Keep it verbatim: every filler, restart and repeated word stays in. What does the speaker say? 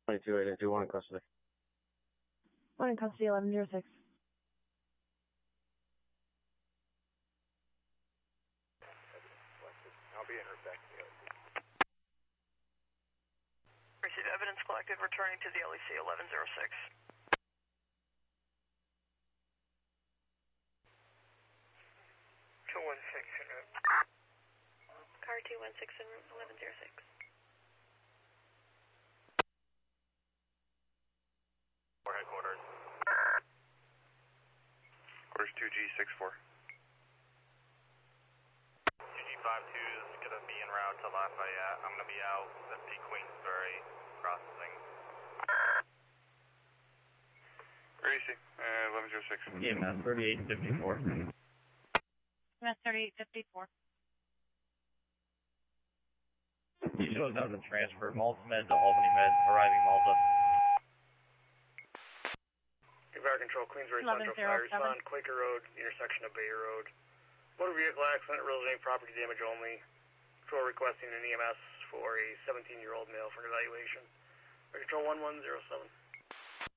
twenty-two eight two, one in custody. One in custody, eleven zero six. I'll be in her back. Received evidence collected, returning to the L E C eleven zero six. two one six en route. Car two one six en route, eleven zero six. Headquarters. Quarters two G six four. two G five two is going to be en route to Lafayette. I'm going to be out fifty Queensbury processing. Where is he? Uh, eleven zero six. E M S thirty-eight fifty-four. E M S thirty-eight fifty-four. He shows up to transfer Malta Med to Albany Med, arriving Malta. Fire Control, Queensbury Central Fire, respond Quaker Road, intersection of Bay Road. Motor vehicle accident, resulting in property damage only. Control requesting an E M S for a seventeen-year-old male for an evaluation. Fire Control one one zero seven.